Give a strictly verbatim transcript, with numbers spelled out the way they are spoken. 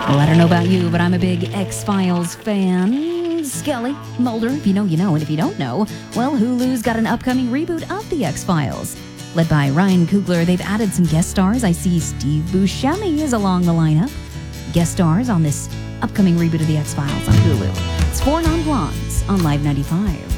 Well, I don't know about you, but I'm a big X-Files fan. Scully, Mulder, if you know, you know, and if you don't know, well, Hulu's got an upcoming reboot of The X-Files. Led by Ryan Coogler, they've added some guest stars. I see Steve Buscemi is along the lineup. Guest stars on this upcoming reboot of The X-Files on Hulu. It's Four Non-Blondes on Live ninety-five.